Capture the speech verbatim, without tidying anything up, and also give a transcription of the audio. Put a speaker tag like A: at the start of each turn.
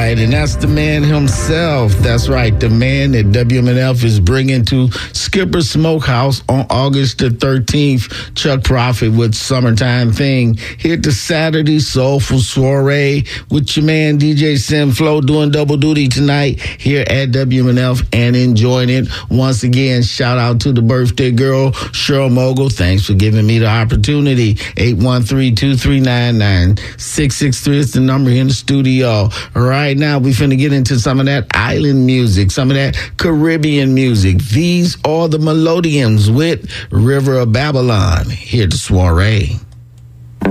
A: right, and that's the man himself. That's right, the man that W M N F is bringing to Skipper Smokehouse on August the thirteenth. Chuck Prophet with Summertime Thing. Here at the Saturday Soulful Soiree with your man D J Sim Flow doing double duty tonight here at W M N F and enjoying it. Once again, shout out to the birthday girl, Cheryl Mogul. Thanks for giving me the opportunity. eight one three, two three nine, nine six six three is the number here in the studio. Right now, we finna get into some of that island music, some of that Caribbean music. These are the Melodians with River of Babylon. Here at the soiree.